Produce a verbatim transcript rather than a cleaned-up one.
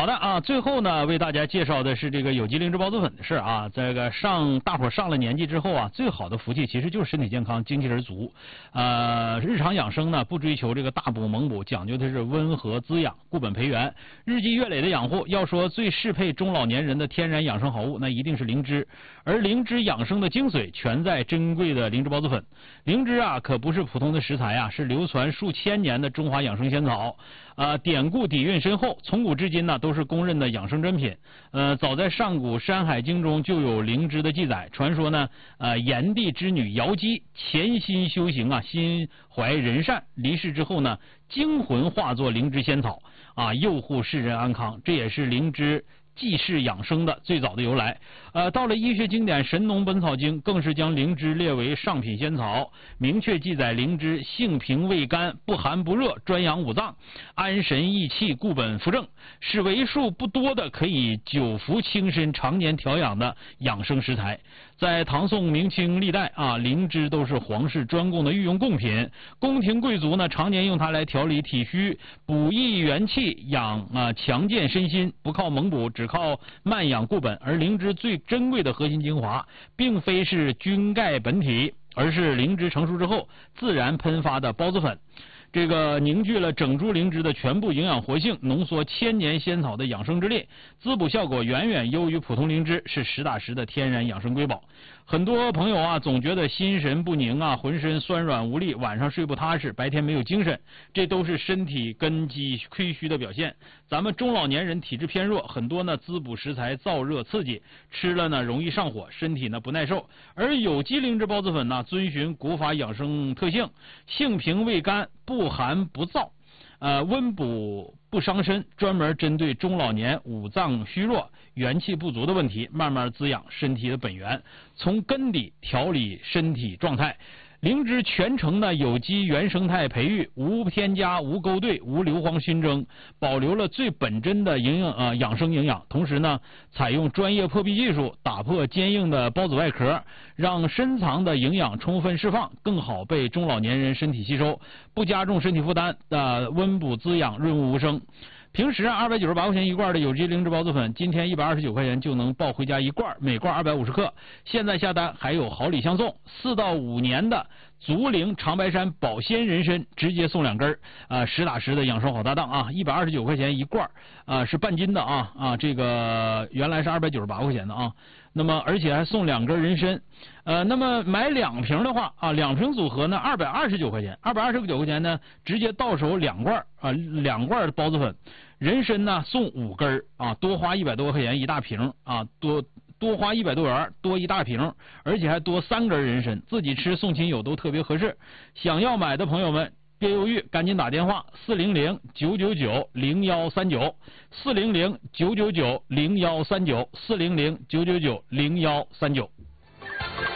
好的啊，最后呢，为大家介绍的是这个有机灵芝孢子粉的事啊。这个上大伙上了年纪之后啊，最好的福气其实就是身体健康、精气神足。呃，日常养生呢，不追求这个大补猛补，讲究的是温和滋养、固本培元、日积月累的养护。要说最适配中老年人的天然养生好物，那一定是灵芝。而灵芝养生的精髓全在珍贵的灵芝孢子粉。灵芝啊，可不是普通的食材啊，是流传数千年的中华养生仙草。呃，典故底蕴深厚，从古至今呢都是公认的养生珍品。呃，早在上古《山海经》中就有灵芝的记载。传说呢，呃，炎帝之女瑶姬潜心修行啊，心怀仁善，离世之后呢，精魂化作灵芝仙草啊，佑护世人安康。这也是灵芝济世养生的最早的由来。呃，到了医学经典《神农本草经》，更是将灵芝列为上品仙草，明确记载灵芝性平味甘，不寒不热，专养五脏，安神益气，固本扶正，是为数不多的可以久服轻身、常年调养的养生食材。在唐宋明清历代啊，灵芝都是皇室专供的御用贡品，宫廷贵族呢常年用它来调理体虚、补益元气、养啊强健身心，不靠猛补，只靠慢养固本。而灵芝最珍贵的核心精华，并非是菌钙本体，而是灵芝成熟之后自然喷发的孢子粉。这个凝聚了整株灵芝的全部营养活性，浓缩千年仙草的养生之力，滋补效果远远优于普通灵芝，是实打实的天然养生瑰宝。很多朋友啊，总觉得心神不宁啊，浑身酸软无力，晚上睡不踏实，白天没有精神，这都是身体根基亏虚的表现。咱们中老年人体质偏弱，很多呢滋补食材燥热刺激，吃了呢容易上火，身体呢不耐受。而有机灵芝孢子粉呢，遵循古法养生特性，性平味甘，不寒不燥，呃，温补不伤身，专门针对中老年五脏虚弱、元气不足的问题，慢慢滋养身体的本源，从根底调理身体状态。灵芝全程的有机原生态培育，无添加、无勾兑、无硫磺熏蒸，保留了最本真的营养呃养生营养。同时呢，采用专业破壁技术，打破坚硬的孢子外壳，让深藏的营养充分释放，更好被中老年人身体吸收，不加重身体负担，呃，温补滋养，润物无声。平时二百九十八块钱一罐的有机灵芝孢子粉，今天一百二十九块钱就能抱回家一罐，每罐二百五十克。现在下单还有好礼相送，四到五年的足龄长白山保鲜人参直接送两根，啊，实打实的养生好搭档啊！一百二十九块钱一罐，啊，是半斤的啊啊，这个原来是二百九十八块钱的啊。那么而且还送两根人参，呃，那么买两瓶的话啊，两瓶组合呢二百二十九块钱，二百二十九块钱呢直接到手两罐啊，两罐孢子粉，人参呢送五根啊，多花一百多块钱一大瓶啊，多多花一百多元多一大瓶，而且还多三根人参，自己吃送亲友都特别合适。想要买的朋友们，别犹豫，赶紧打电话四零零九九九零幺三九，四零零九九九零幺三九，四零零九九九零幺三九。